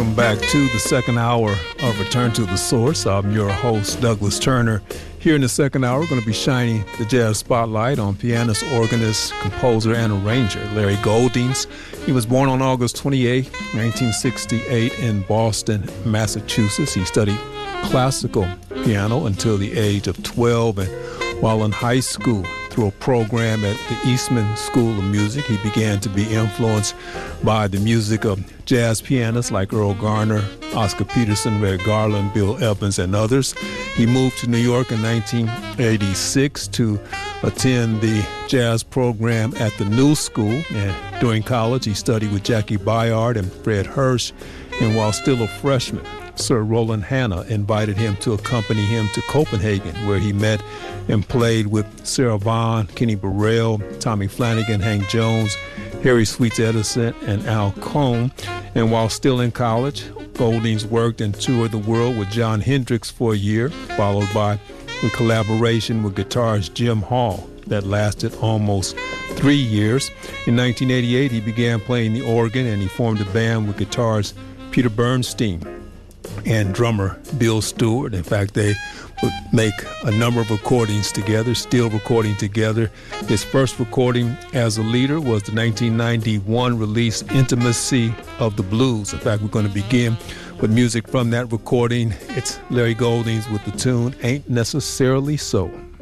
Welcome back to the second hour of Return to the Source. I'm your host, Douglas Turner. Here in the second hour, we're going to be shining the jazz spotlight on pianist, organist, composer, and arranger Larry Goldings. He was born on August 28, 1968 in Boston, Massachusetts. He studied classical piano until the age of 12, and while in high school, through a program at the Eastman School of Music, he began to be influenced by the music of jazz pianists like Earl Garner, Oscar Peterson, Red Garland, Bill Evans, and others. He moved to New York in 1986 to attend the jazz program at the New School. And during college, he studied with Jackie Bayard and Fred Hirsch. And while still a freshman, Sir Roland Hanna invited him to accompany him to Copenhagen, where he met and played with Sarah Vaughan, Kenny Burrell, Tommy Flanagan, Hank Jones, Harry Sweets Edison, and Al Cohn. And while still in college, Goldings worked and toured the world with Jon Hendricks for a year, followed by a collaboration with guitarist Jim Hall that lasted almost 3 years. In 1988, he began playing the organ, and he formed a band with guitarist Peter Bernstein and drummer Bill Stewart. In fact, they would make a number of recordings together, still recording together. His first recording as a leader was the 1991 release Intimacy of the Blues. In fact, we're going to begin with music from that recording. It's Larry Goldings with the tune Ain't Necessarily So.